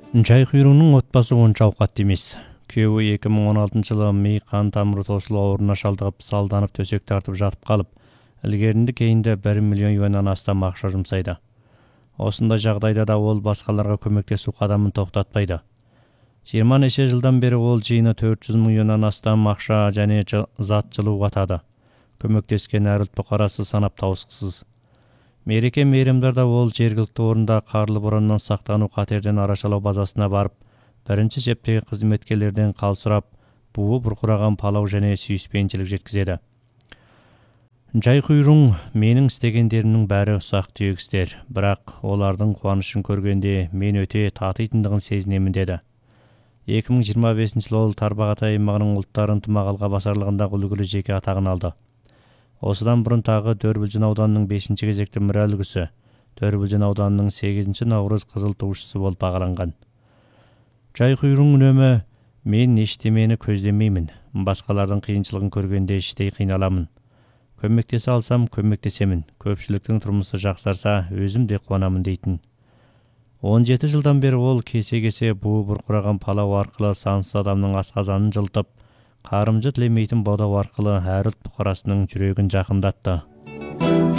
Жайкүйрүнүн отбасы онча аукаттуу эмес. Күйөөбү 2016-жылы мээ кан тамыры тосулуу ооруна шалдыгып, салданып төсөк тартып жатып калып, илгеринде кейинде 1 миллион юандан астам акча жумсайды. Осундай жагдайда да ол башкаларга көмөктесүү кадамын токтотпойт. 20 нече жылдан бери ол жыйыны 400 миң юандан астам акча және зат жылууга атады. Көмөктескен ар ұлт букарасы санап табыскысыз. Мереке мейрамдарда ол жергиликтүү орунда карлы боронунан сактануу катерден арашалоо базасына барып, биринчи чептеги кызметкерлерден кал сурап, буу буркураган палау және сүйүспенчилик жеткизет. Жайкүйрүң менин истегендеримдин баары усак түйөк иштер, бирок олардын кубанычын көргөндө мен өтө татыйтындыгын сезинемин деди. 2025-жылы ол Тарбағатай аймагынын улуттар ынтымак басарлыгында үлгүлүү жеке атагын алды. Осыдан бұрын тағы Дөрбүлжүн ауданының 5-ші кезекті мира үлгісі, Дөрбүлжүн ауданының 8-ші Наурыз қызыл туушысы болып бағаланған. Жайкүйрүң үнөмө мен эчтемени көздөмөймүн. Башкалардын кыйынчылыгын көргөндө иштей кыйналамын. Көмөктесе алсам көмөктесемин. Көпчүлүктүн турмушу жаксарса өзүм де кубанамын дейтин. 17 жылдан бери ол кесе-кесе буу буркураган палау аркылы сансыз адамдын асказанын жылтып, карымжы тилемейтин бодоо аркылы ар ұлт букарасынын жүрөгүн жакындатты.